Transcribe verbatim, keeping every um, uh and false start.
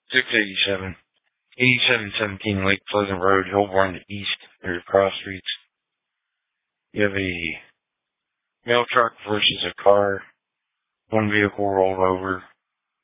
six eighty-seven. eighty-seven seventeen Lake Pleasant Road, Hillborn to East. There's cross streets. You have a mail truck versus a car. One vehicle rolled over.